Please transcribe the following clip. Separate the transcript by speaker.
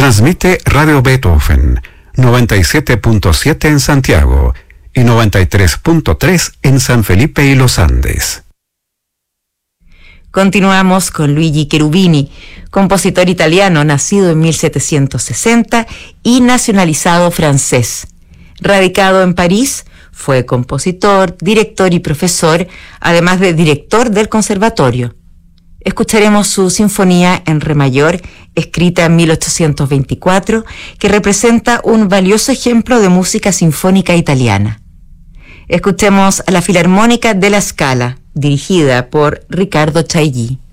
Speaker 1: Transmite Radio Beethoven, 97.7 en Santiago y 93.3 en San Felipe y Los Andes.
Speaker 2: Continuamos con Luigi Cherubini, compositor italiano nacido en 1760 y nacionalizado francés. Radicado en París, fue compositor, director y profesor, además de director del conservatorio. Escucharemos su sinfonía en re mayor, escrita en 1824, que representa un valioso ejemplo de música sinfónica italiana. Escuchemos a la Filarmónica della Scala, dirigida por Riccardo Chailly.